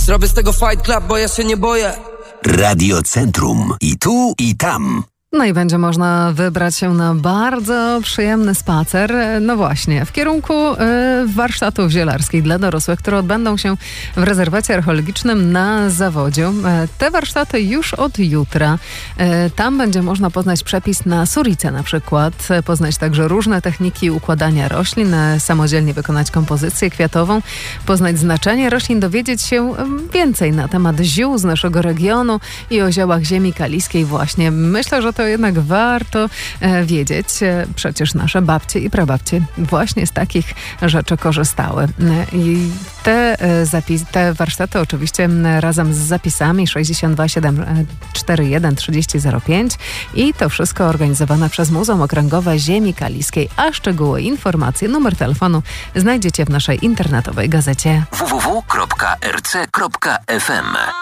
Zrobię z tego Fight Club, bo ja się nie boję. Radio Centrum. I tu, i tam. No i będzie można wybrać się na bardzo przyjemny spacer, no właśnie, w kierunku warsztatów zielarskich dla dorosłych, które odbędą się w rezerwacie archeologicznym na Zawodziu. Te warsztaty już od jutra. Tam będzie można poznać przepis na suricę na przykład, poznać także różne techniki układania roślin, samodzielnie wykonać kompozycję kwiatową, poznać znaczenie roślin, dowiedzieć się więcej na temat ziół z naszego regionu i o ziołach ziemi kaliskiej właśnie. Myślę, że to jednak warto wiedzieć. Przecież nasze babcie i prababcie właśnie z takich rzeczy korzystały. I te warsztaty oczywiście razem z zapisami 62 741 3005 i to wszystko organizowane przez Muzeum Okręgowe Ziemi Kaliskiej. A szczegóły, informacje, numer telefonu znajdziecie w naszej internetowej gazecie www.rc.fm.